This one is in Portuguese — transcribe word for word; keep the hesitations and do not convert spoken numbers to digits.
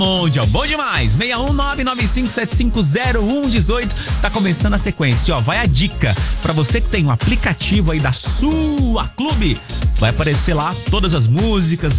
Onde é bom demais, seis um nove nove cinco sete cinco zero um um oito. Tá começando a sequência, ó, vai a dica pra você que tem um aplicativo aí da sua clube, vai aparecer lá todas as músicas,